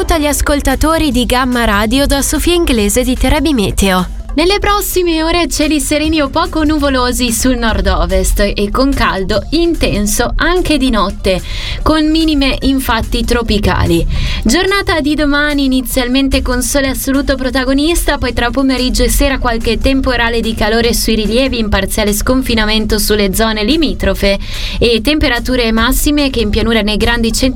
saluto agli ascoltatori di Gamma Radio da Sofia Inglese di Terabi Meteo. Nelle prossime ore cieli sereni o poco nuvolosi sul nord-ovest e con caldo intenso anche di notte, con minime infatti tropicali. Giornata di domani inizialmente con sole assoluto protagonista, poi tra pomeriggio e sera qualche temporale di calore sui rilievi in parziale sconfinamento sulle zone limitrofe e temperature massime che in pianura nei grandi centri